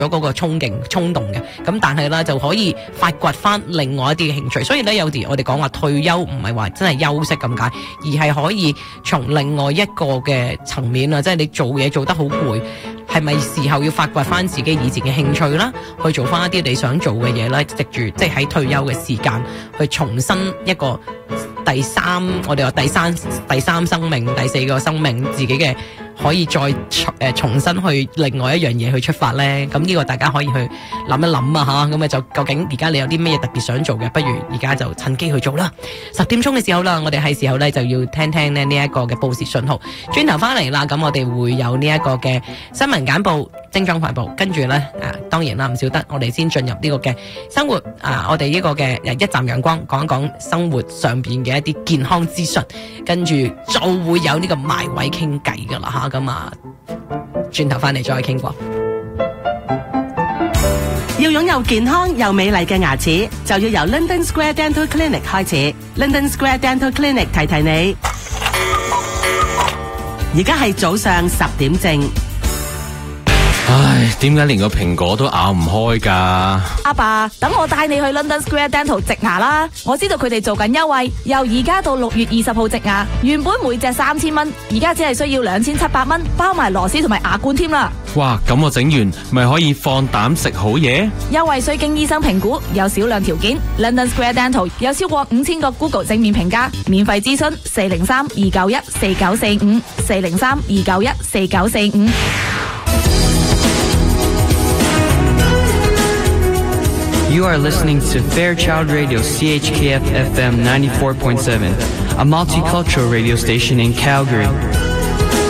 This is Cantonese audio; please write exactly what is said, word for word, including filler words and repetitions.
咗嗰個衝勁衝動嘅，咁但係咧就可以發掘翻另外一啲嘅興趣，所以咧有時我哋講話退休唔係話真係休息咁解，而係可以從另外一個嘅層面啊，即係你做嘢做得好攰，係咪時候要發掘翻自己以前嘅興趣啦，去做翻一啲你想做嘅嘢咧，藉住即係喺退休嘅時間去重新一個第三，我哋話第三第三生命、第四個生命自己嘅。可以再重、呃、重新去另外一樣嘢去出發咧，咁呢個大家可以去諗一諗啊吓，咁啊就究竟而家你有啲咩特別想做嘅，不如而家就趁機去做啦。十點鐘嘅時候啦，我哋係時候咧就要聽聽咧呢一個嘅報時訊號，轉頭翻嚟啦，咁我哋會有呢一個嘅新聞簡報、精裝快報，跟住咧啊當然啦唔少得，我哋先進入呢個嘅生活啊，我哋呢個嘅一站陽光講一講生活上邊嘅一啲健康資訊，跟住就會有呢個埋位傾偈噶啦吓。咁啊，轉頭翻嚟再傾過。 要擁有健康又美麗嘅牙齒，就要由 London Square Dental Clinic 開始。London Square Dental Clinic 提提你，而家係早上十點正。 唉，點解連個蘋果都咬唔開㗎？ 阿爸，等我帶你去 London Square Dental 植牙啦！我知道佢哋做緊優惠，由而家到六月二十號植牙，原本每隻三千蚊，而家只係需要兩千七百蚊，包埋螺絲同埋牙冠添啦！ 哇，咁我整完咪可以放膽食好嘢？ 優惠需經醫生評估，有少量條件。London Square Dental 有超過五千個 Google 正面評價，免費諮詢四零三二九一四九四五四零三二九一四九四五。 You are listening to Fairchild Radio C H K F F M ninety-four point seven, a multicultural radio station in Calgary.